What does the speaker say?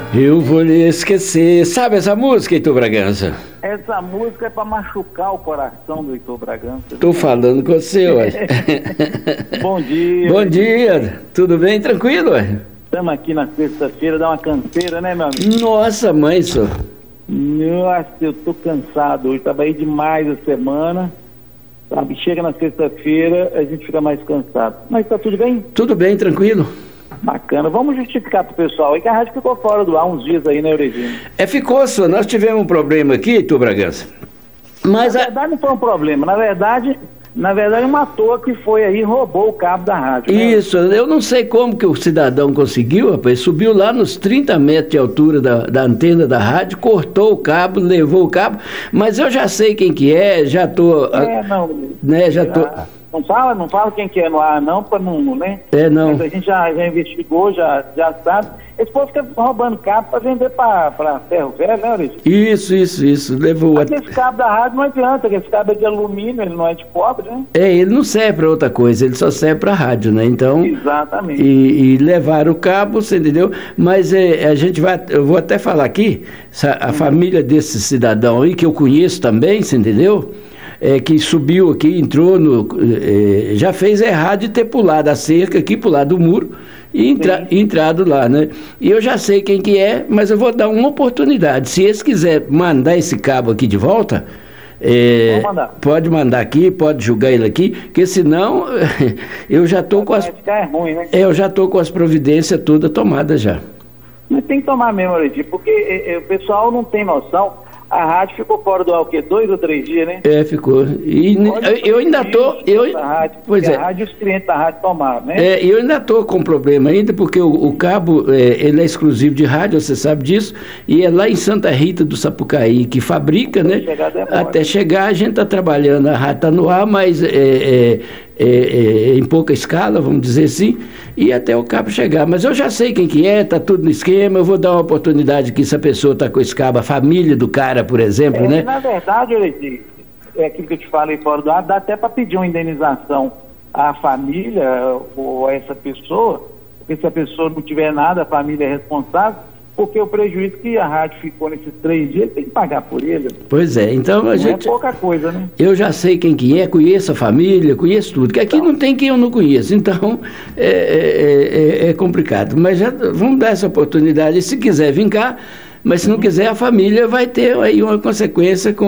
Eu vou lhe esquecer. Sabe essa música, Heitor Bragança? Essa música é para machucar o coração do Heitor Bragança. Tô falando com você, ué. Bom dia. Bom dia. Tudo bem? Tranquilo, ué? Estamos aqui na sexta-feira, dá uma canseira, né, meu amigo? Nossa, mãe, só. Nossa, eu tô cansado hoje, trabalhei demais a semana, sabe? Chega na sexta-feira, a gente fica mais cansado. Mas tá tudo bem? Tudo bem, tranquilo. Bacana. Vamos justificar pro pessoal aí que a rádio ficou fora do ar uns dias aí, né, Euregino? Ficou, só. Nós tivemos um problema aqui, Heitor Bragança. Mas Na verdade não foi um problema, na verdade uma toa que foi aí e roubou o cabo da rádio. Né? Isso, eu não sei como que o cidadão conseguiu, rapaz, subiu lá nos 30 metros de altura da antena da rádio, cortou o cabo, levou o cabo, mas eu já sei quem que é, já tô... Não fala quem que é no ar não, para não, né? Não. Mas a gente já investigou, já sabe. Esse povo fica roubando cabo para vender para ferro velho, né, Maurício? Isso, levou... Mas esse cabo da rádio não adianta, esse cabo é de alumínio, ele não é de cobre, né? Ele não serve para outra coisa, ele só serve para rádio, né? Então... Exatamente. E levaram o cabo, você entendeu? Mas eu vou até falar aqui, a família desse cidadão aí, que eu conheço também, você entendeu? Que subiu aqui, entrou já fez errado de ter pulado a cerca aqui, pulado o muro e entrado lá, né? E eu já sei quem que é, mas eu vou dar uma oportunidade. Se eles quiserem mandar esse cabo aqui de volta, pode mandar aqui, pode jogar ele aqui, porque senão eu já estou com ruim, né? Eu já estou com as providências todas tomadas já. Mas tem que tomar mesmo, Leite, porque o pessoal não tem noção. A rádio ficou fora do ar, o quê? 2 ou 3 dias, né? Ficou. E eu ainda estou... Pois é. A rádio, os clientes da rádio tomaram, né? Eu ainda estou com problema ainda, porque o cabo, ele é exclusivo de rádio, você sabe disso, e é lá em Santa Rita do Sapucaí que fabrica, né? Até chegar, a gente está trabalhando, a rádio está no ar, mas em pouca escala, vamos dizer assim, e até o cabo chegar. Mas eu já sei quem que é, está tudo no esquema, eu vou dar uma oportunidade que se a pessoa está com esse cabo, a família do cara, por exemplo, né? Na verdade, Leite, é aquilo que eu te falei fora do ar, dá até para pedir uma indenização à família ou a essa pessoa, porque se a pessoa não tiver nada, a família é responsável, porque o prejuízo que a rádio ficou nesses 3 dias, tem que pagar por ele. Pois é, então a gente... Não é pouca coisa, né? Eu já sei quem que é, conheço a família, conheço tudo, que aqui não tem quem eu não conheço, então é complicado. Mas já vamos dar essa oportunidade, se quiser vir cá, mas se não quiser, a família vai ter aí uma consequência com